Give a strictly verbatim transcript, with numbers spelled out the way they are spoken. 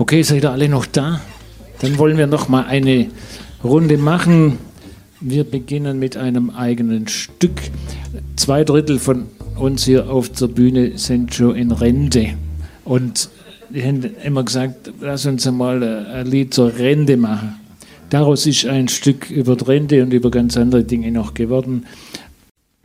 Okay, seid ihr alle noch da? Dann wollen wir noch mal eine Runde machen. Wir beginnen mit einem eigenen Stück. Zwei Drittel von uns hier auf der Bühne sind schon in Rente. Und die haben immer gesagt, lass uns einmal ein Lied zur Rente machen. Daraus ist ein Stück über die Rente und über ganz andere Dinge noch geworden.